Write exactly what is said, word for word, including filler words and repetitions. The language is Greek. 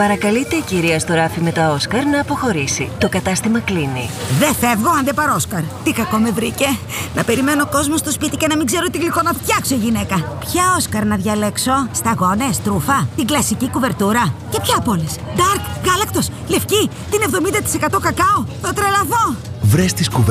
Παρακαλείται η κυρία στο ράφι με τα Όσκαρ να αποχωρήσει. Το κατάστημα κλείνει. Δεν φεύγω αν δεν πάρω Όσκαρ. Τι κακό με βρήκε. Να περιμένω κόσμο στο σπίτι και να μην ξέρω τι γλυκό να φτιάξω, γυναίκα. Ποια Όσκαρ να διαλέξω? Σταγόνες, τρούφα, την κλασική κουβερτούρα? Και ποια από όλες? Dark, γάλακτος, λευκή, την εβδομήντα τοις εκατό κακάο? Θα τρελαθώ. Βρες τις